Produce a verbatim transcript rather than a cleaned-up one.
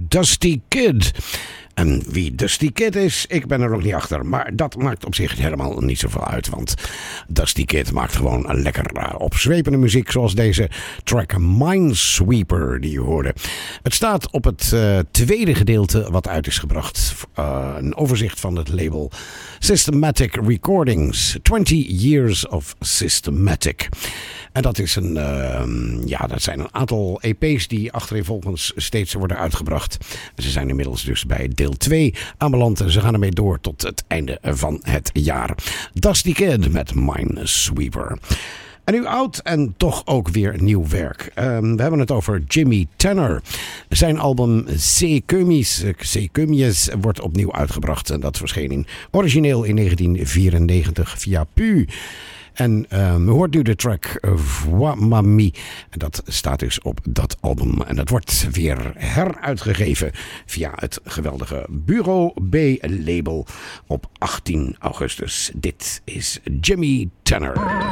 Dusty Kid. En wie Dusty Kid is, ik ben er nog niet achter. Maar dat maakt op zich helemaal niet zoveel uit. Want Dusty Kid maakt gewoon een lekker uh, opzwepende muziek. Zoals deze track Minesweeper die je hoorde. Het staat op het uh, tweede gedeelte wat uit is gebracht. Uh, een overzicht van het label Systematic Recordings. twenty years of Systematic. En dat is een, uh, ja, dat zijn een aantal E P's die achtereenvolgens steeds worden uitgebracht. Ze zijn inmiddels dus bij deel twee aanbeland. Ze gaan ermee door tot het einde van het jaar. Dusty Kid met Minesweeper. En nu oud en toch ook weer nieuw werk. Um, we hebben het over Jimmy Tenor. Zijn album Secumies wordt opnieuw uitgebracht. En dat verscheen in, origineel in negentien vierennegentig via Pu. En um, hoort nu de track Voi Mamie. En dat staat dus op dat album. En dat wordt weer heruitgegeven via het geweldige Bureau B label op achttien augustus. Dit is Jimmy Tenor.